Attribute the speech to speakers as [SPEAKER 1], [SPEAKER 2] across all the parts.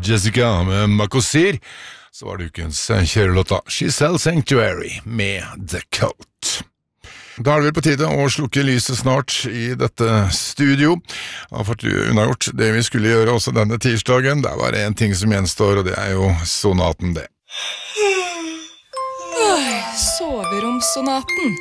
[SPEAKER 1] Jessica med Makosir. Så var det ukens kjærelåta She Sells Sanctuary med The Cult. Da er det vel på tide å slukke lyset snart i dette studio. Jeg har fått unnagjort det vi skulle gjøre også denne tirsdagen. Det er bare en ting som gjenstår, og det er jo sonaten det.
[SPEAKER 2] Soveromssonaten.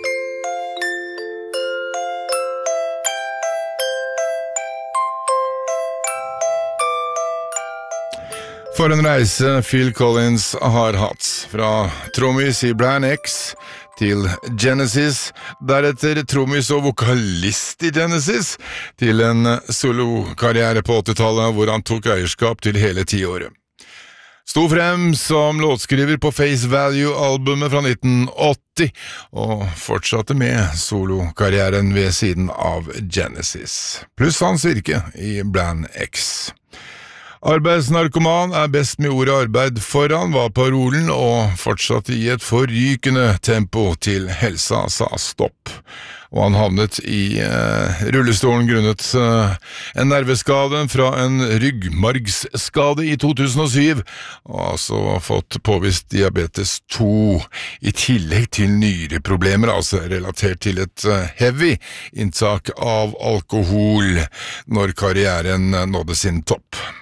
[SPEAKER 1] For en reise Phil Collins har hatt, fra trommis i Plan X til Genesis, deretter trommis og vokalist i Genesis, til en solokarriere på 80-tallet hvor han tok eierskap til hele 10-året. Sto frem som låtskriver på Face Value-albumet fra 1980, og fortsatte med solokarrieren ved siden av Genesis, pluss hans virke i Plan X. Arbeidsnarkoman er best med ordet arbeid foran, var parolen, og fortsatte i et forrykende tempo til helsa sa stopp. Og han havnet i rullestolen grunnet en nerveskade fra en ryggmargsskade i 2007, og altså fått påvist diabetes 2, i tillegg til nyreproblemer, altså relatert til et heavy inntak av alkohol når karrieren nådde sin topp.